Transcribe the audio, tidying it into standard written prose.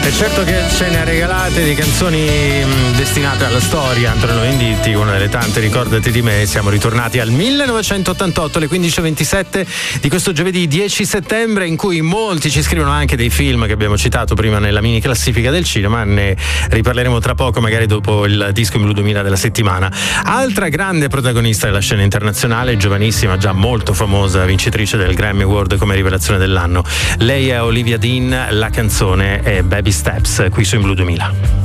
È certo che ce ne ha regalate di canzoni destinate alla storia. Antonello Venditti, una delle tante Ricordati di me. Siamo ritornati al 1988, alle 15:27 di questo giovedì 10 settembre, in cui molti ci scrivono anche dei film che abbiamo citato prima nella mini classifica del cinema. Ne riparleremo tra poco, magari dopo il Disco in Blu 2000 della settimana. Altra grande protagonista della scena internazionale, giovanissima, già molto famosa, vincitrice del Grammy Award come rivelazione dell'anno. Lei è Olivia Dean, la canzone è Baby Steps, qui su In Blu 2000.